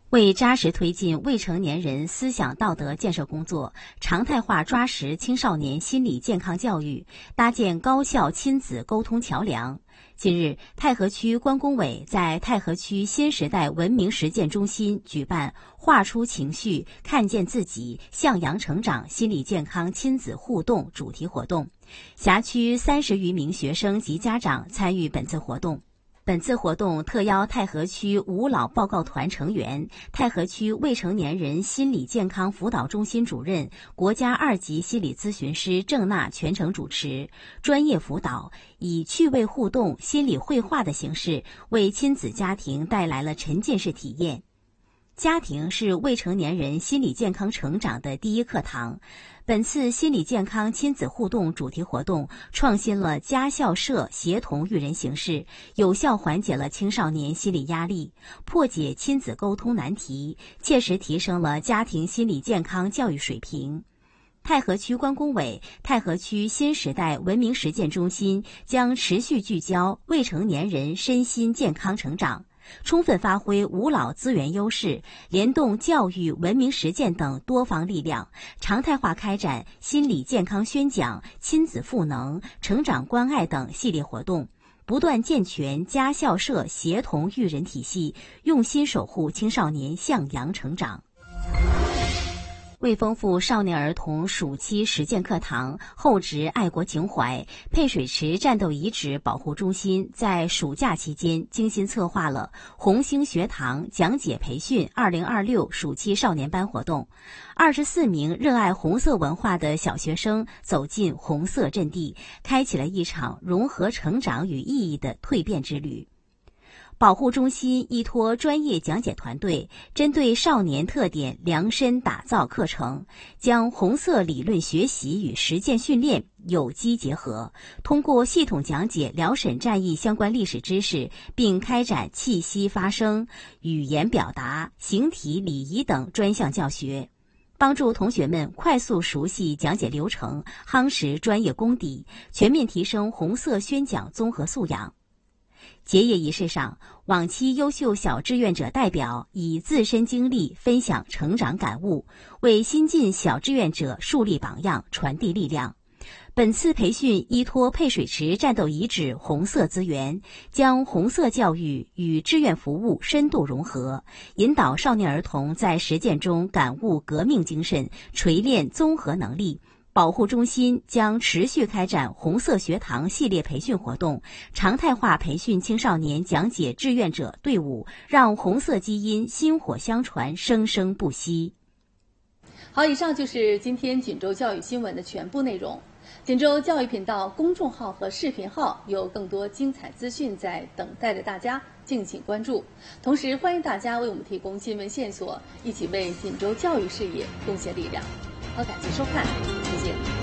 为扎实推进未成年人思想道德建设工作，常态化抓实青少年心理健康教育，搭建高效亲子沟通桥梁。近日，太和区关工委在太和区新时代文明实践中心举办“画出情绪，看见自己，向阳成长”心理健康亲子互动主题活动，辖区30余名学生及家长参与本次活动。本次活动特邀太和区五老报告团成员、太和区未成年人心理健康辅导中心主任、国家2级心理咨询师郑娜全程主持，专业辅导，以趣味互动、心理绘画的形式，为亲子家庭带来了沉浸式体验。家庭是未成年人心理健康成长的第一课堂。本次心理健康亲子互动主题活动创新了家校社协同育人形式，有效缓解了青少年心理压力，破解亲子沟通难题，切实提升了家庭心理健康教育水平。太和区关工委、太和区新时代文明实践中心将持续聚焦未成年人身心健康成长，充分发挥五老资源优势，联动教育、文明实践等多方力量，常态化开展心理健康宣讲、亲子赋能、成长关爱等系列活动，不断健全家校社协同育人体系，用心守护青少年向阳成长。为丰富少年儿童暑期实践课堂，厚植爱国情怀，配水池战斗遗址保护中心在暑假期间精心策划了红星学堂讲解培训2026暑期少年班活动。24名热爱红色文化的小学生走进红色阵地，开启了一场融合成长与意义的蜕变之旅。保护中心依托专业讲解团队，针对少年特点量身打造课程，将红色理论学习与实践训练有机结合，通过系统讲解辽沈战役相关历史知识，并开展气息发声、语言表达、形体礼仪等专项教学，帮助同学们快速熟悉讲解流程，夯实专业功底，全面提升红色宣讲综合素养。结业仪式上，往期优秀小志愿者代表以自身经历分享成长感悟，为新进小志愿者树立榜样，传递力量。本次培训依托配水池战斗遗址红色资源，将红色教育与志愿服务深度融合，引导少年儿童在实践中感悟革命精神，锤炼综合能力。保护中心将持续开展红色学堂系列培训活动，常态化培训青少年讲解志愿者队伍，让红色基因薪火相传，生生不息。 好，以上就是今天锦州教育新闻的全部内容。锦州教育频道公众号和视频号有更多精彩资讯在等待着大家，敬请关注。同时，欢迎大家为我们提供新闻线索，一起为锦州教育事业贡献力量。好，感谢收看，谢谢。